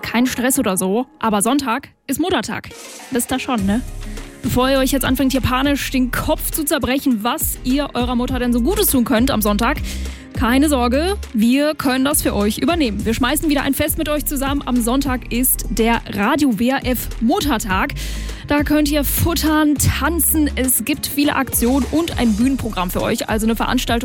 kein Stress oder so, aber Sonntag ist Muttertag. Wisst ihr schon, ne? Bevor ihr euch jetzt anfängt, hier panisch den Kopf zu zerbrechen, was ihr eurer Mutter denn so Gutes tun könnt am Sonntag, keine Sorge, wir können das für euch übernehmen. Wir schmeißen wieder ein Fest mit euch zusammen. Am Sonntag ist der Radio WRF Muttertag. Da könnt ihr futtern, tanzen, es gibt viele Aktionen und ein Bühnenprogramm für euch, also eine Veranstaltung